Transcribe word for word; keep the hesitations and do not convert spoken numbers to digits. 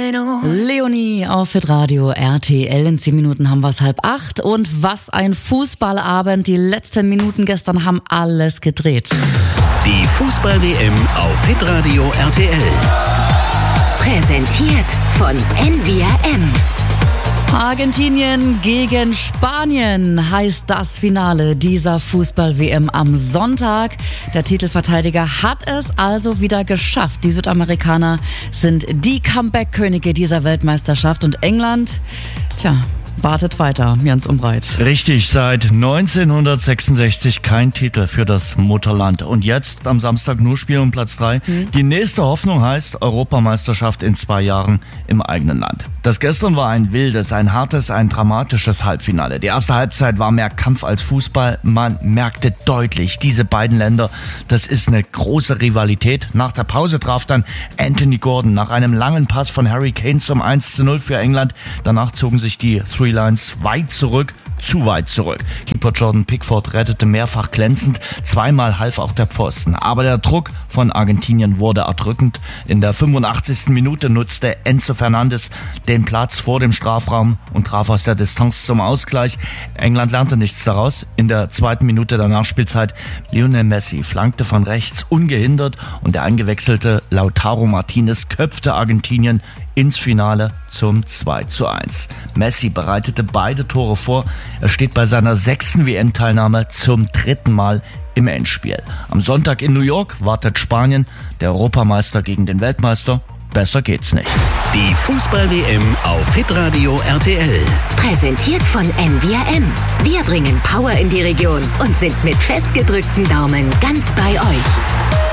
Leonie auf Hitradio R T L. In zehn Minuten haben wir es halb acht. Und was ein Fußballabend. Die letzten Minuten gestern haben alles gedreht. Die Fußball-W M auf Hitradio R T L. Präsentiert von N V R M. Argentinien gegen Spanien heißt das Finale dieser Fußball-W M am Sonntag. Der Titelverteidiger hat es also wieder geschafft. Die Südamerikaner sind die Comeback-Könige dieser Weltmeisterschaft und England, tja, wartet weiter, Jens Umbreit. Richtig, seit neunzehnhundertsechsundsechzig kein Titel für das Mutterland. Und jetzt am Samstag nur Spiel um Platz drei. Hm. Die nächste Hoffnung heißt Europameisterschaft in zwei Jahren im eigenen Land. Das gestern war ein wildes, ein hartes, ein dramatisches Halbfinale. Die erste Halbzeit war mehr Kampf als Fußball. Man merkte deutlich, diese beiden Länder, das ist eine große Rivalität. Nach der Pause traf dann Anthony Gordon nach einem langen Pass von Harry Kane zum eins zu null für England. Danach zogen sich die Three Lions weit zurück, zu weit zurück. Keeper Jordan Pickford rettete mehrfach glänzend, zweimal half auch der Pfosten. Aber der Druck von Argentinien wurde erdrückend. In der fünfundachtzigsten Minute nutzte Enzo Fernandes den Platz vor dem Strafraum und traf aus der Distanz zum Ausgleich. England lernte nichts daraus. In der zweiten Minute der Nachspielzeit Lionel Messi flankte von rechts ungehindert und der eingewechselte Lautaro Martinez köpfte Argentinien ins Finale zum zwei zu eins. Messi bereitete beide Tore vor. Er steht bei seiner sechsten W M-Teilnahme zum dritten Mal im Endspiel. Am Sonntag in New York wartet Spanien, der Europameister gegen den Weltmeister. Besser geht's nicht. Die Fußball-W M auf Hitradio R T L. Präsentiert von N V R M. Wir bringen Power in die Region und sind mit festgedrückten Daumen ganz bei euch.